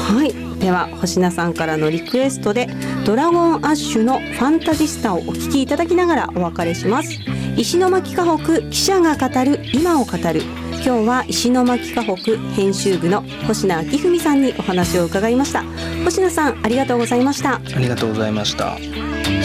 はい、では星名さんからのリクエストでドラゴンアッシュのファンタジスタをお聴きいただきながらお別れします。石巻河北記者が語る今を語る。今日は石巻河北編集部の星名明文さんにお話を伺いました。星名さん、ありがとうございました。 ありがとうございました。